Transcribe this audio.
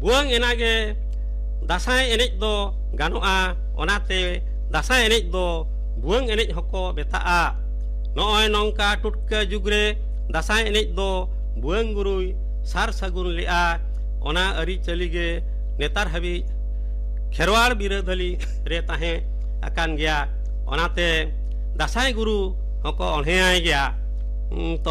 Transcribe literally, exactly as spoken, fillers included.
buang enage dasai enej do ganoa onate dasai enej do buang enej hoko betaa nooi nongka tutka jugre dasai enej do buang gurui sar sagun lea ona ari chalige netar habi kherwal birodhali re tahe akan gya onate dasai guru hoko onheai gya